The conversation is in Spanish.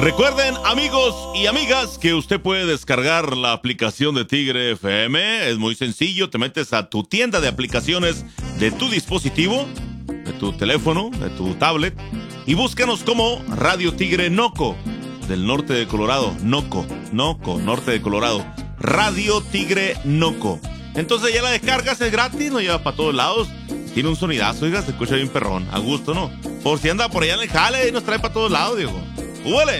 Recuerden, amigos y amigas, que usted puede descargar la aplicación de Tigre FM. Es muy sencillo, te metes a tu tienda de aplicaciones de tu dispositivo, de tu teléfono, de tu tablet, y búscanos como Radio Tigre Noco, del norte de Colorado. Noco, norte de Colorado. Radio Tigre Noco. Entonces ya la descargas, es gratis, nos lleva para todos lados. Tiene un sonidazo, oiga, se escucha bien perrón, a gusto, ¿no? Por si anda por allá en el jale y nos trae para todos lados, Diego. ¡Huele!